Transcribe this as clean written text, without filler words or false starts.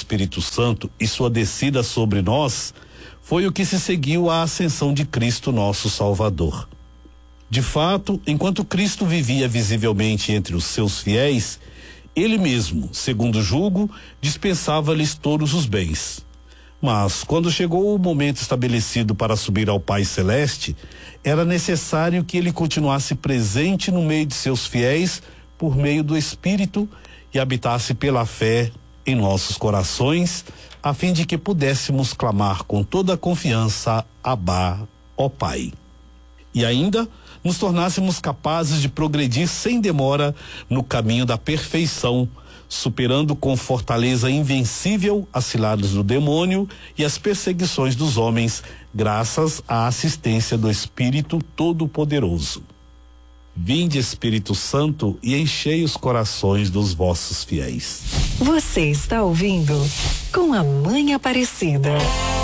Espírito Santo e sua descida sobre nós foi o que se seguiu à ascensão de Cristo, nosso Salvador. De fato, enquanto Cristo vivia visivelmente entre os seus fiéis, ele mesmo, segundo julgo, dispensava-lhes todos os bens. Mas, quando chegou o momento estabelecido para subir ao Pai Celeste, era necessário que ele continuasse presente no meio de seus fiéis por meio do Espírito e habitasse pela fé em nossos corações, a fim de que pudéssemos clamar com toda a confiança, Abá, ó Pai. E ainda nos tornássemos capazes de progredir sem demora no caminho da perfeição, superando com fortaleza invencível as ciladas do demônio e as perseguições dos homens, graças à assistência do Espírito Todo-Poderoso. Vinde, Espírito Santo, e enchei os corações dos vossos fiéis. Você está ouvindo Com a Mãe Aparecida.